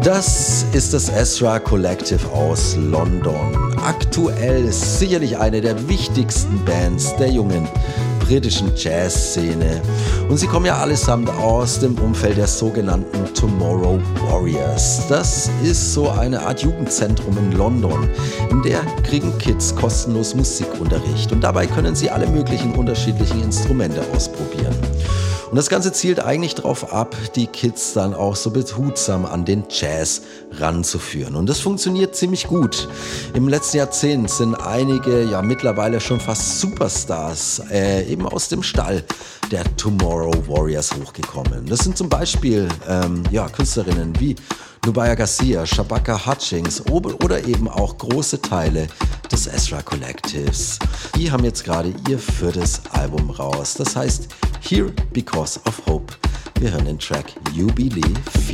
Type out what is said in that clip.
Das ist das Ezra Collective aus London. Aktuell sicherlich eine der wichtigsten Bands der jungen britischen Jazzszene. Und sie kommen ja allesamt aus dem Umfeld der sogenannten Tomorrow Warriors. Das ist so eine Art Jugendzentrum in London. In der kriegen Kids kostenlos Musikunterricht. Und dabei können sie alle möglichen unterschiedlichen Instrumente ausprobieren. Und das Ganze zielt eigentlich darauf ab, die Kids dann auch so behutsam an den Jazz ranzuführen. Und das funktioniert ziemlich gut. Im letzten Jahrzehnt sind einige, ja mittlerweile schon fast Superstars, eben aus dem Stall der Tomorrow Warriors hochgekommen. Das sind zum Beispiel Künstlerinnen wie Nubya Garcia, Shabaka Hutchings oder eben auch große Teile des Ezra Collectives. Die haben jetzt gerade ihr 4. Album raus. Das heißt Here Because of Hope. Wir hören den Track You Believe 4.